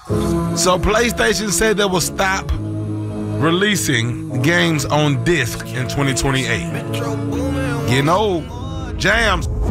So PlayStation said they will stop releasing games on disc in 2028. Getting old. Jams.